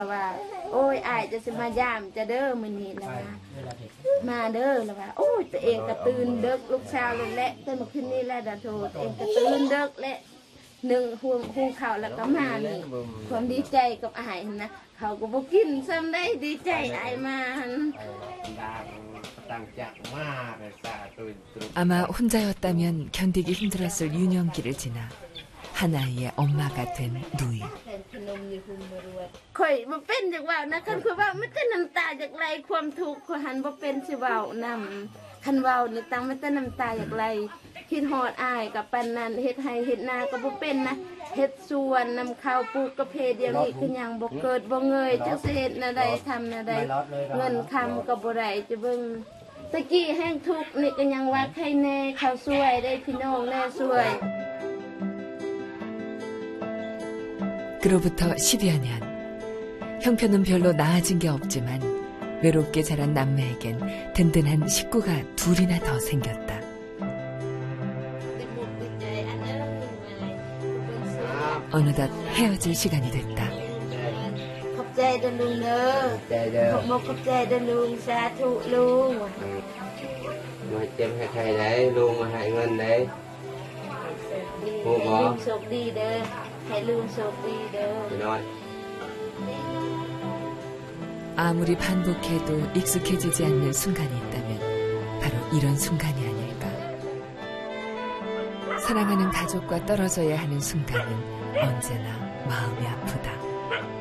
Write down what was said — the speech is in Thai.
ว่าโอ้ยอายจะสิมายามจะเด้อมื้อนี้แล้วว่ามาเด้อแล้วว่าโอ้ยตัวเองก็ตื่นดึกลูกสาวเลยแหละแต่เมื่อคืนนี้แหละดาโทตัวเองก็ตื่นดึกและหนึ่งหุงข้าวแล้วก็มานี่ความดีใจกับอายนะเขาก็บ่กินซ้ำได้ดีใจอายมา 아마 혼자였다면 견디기 힘들었을 유년기를 지나 한 아이의 엄마가 된 누이. ข่อยบ่เป็นจักว่านะคันคือว่ามันจะน้ำตาจากไรความทุกข์ข่อยหันบ่เป็นสิเว้านำคันเว้านี่ตั้งมันจะน้ำตาจากไรคิดฮอดอายกับปานนั้นเฮ็ดให้เฮ็ดนาก็บ่เป็นนะเฮ็ดสวนนำข้าวปลูกกระเพเดียวนี้คือยังบ่เกิดบ่เงยจักสิเฮ็ดแนวใดทำแนวใดเงินคำก็บ่ได้จะเบิ่งตะกี้แห้งทุกข์นี่ก็ยังว่าใครแน่เขาช่วยได้พี่น้องแน่ช่วย 그로부터 10여 년. 형편은 별로 나아진 게 없지만 외롭게 자란 남매에겐 든든한 식구가 둘이나 더 생겼다. 어느덧 헤어질 시간이 됐다. ขอบใจเด้อลุงเด้อขอบใจเด้อลุงสาธุลุงมาเจ็บให้ใครได้ลุงมาให้เงินได้ให้ลุงโชคดีเด้อให้ลุงโชคดีเด้อน้อย 아무리 반복해도 익숙해지지 않는 순간이 있다면 바로 이런 순간이 아닐까. 사랑하는 가족과 떨어져야 하는 순간은 언제나 마음이 아프다.